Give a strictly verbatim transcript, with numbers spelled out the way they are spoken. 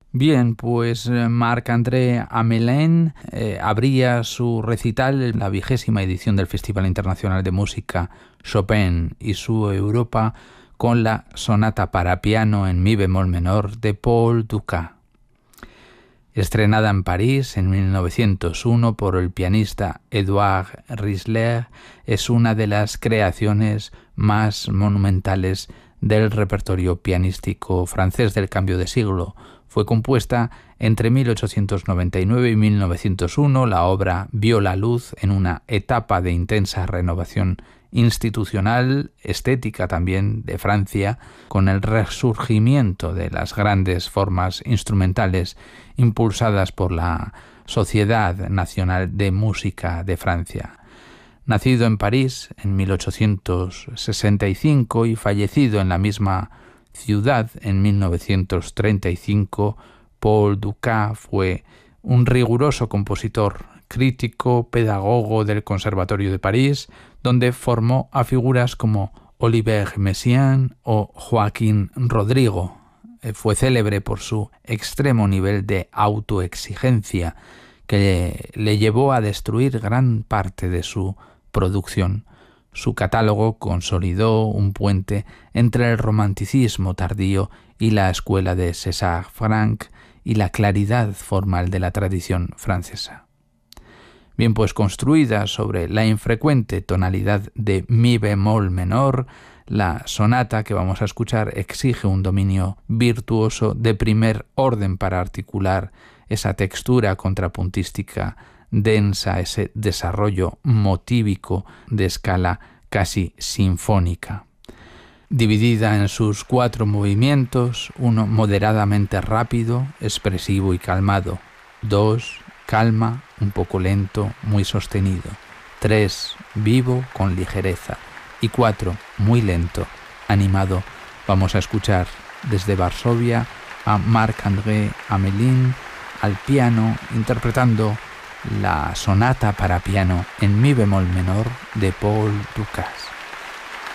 Bien, pues eh, Marc-André Hamelin eh, abría su recital en la vigésima edición del Festival Internacional de Música Chopin y su Europa con la sonata para piano en mi bemol menor de Paul Dukas. Estrenada en París en mil novecientos uno por el pianista Édouard Riesler, es una de las creaciones más monumentales del repertorio pianístico francés del cambio de siglo. Fue compuesta entre mil ochocientos noventa y nueve y mil novecientos uno. La obra vio la luz en una etapa de intensa renovación institucional, estética también, de Francia, con el resurgimiento de las grandes formas instrumentales impulsadas por la Sociedad Nacional de Música de Francia. Nacido en París en mil ochocientos sesenta y cinco y fallecido en la misma ciudad en mil novecientos treinta y cinco, Paul Dukas fue un riguroso compositor, crítico, pedagogo del Conservatorio de París, donde formó a figuras como Olivier Messiaen o Joaquín Rodrigo. Fue célebre por su extremo nivel de autoexigencia que le llevó a destruir gran parte de su producción. Su catálogo consolidó un puente entre el romanticismo tardío y la escuela de César-Franck y la claridad formal de la tradición francesa. Bien, pues construida sobre la infrecuente tonalidad de mi bemol menor, la sonata que vamos a escuchar exige un dominio virtuoso de primer orden para articular esa textura contrapuntística densa, ese desarrollo motívico de escala casi sinfónica. Dividida en sus cuatro movimientos, uno moderadamente rápido, expresivo y calmado, dos, calma, un poco lento, muy sostenido, tres, vivo, con ligereza, y cuatro, muy lento, animado. Vamos a escuchar desde Varsovia a Marc-André Hamelin al piano interpretando la sonata para piano en mi bemol menor de Paul Dukas.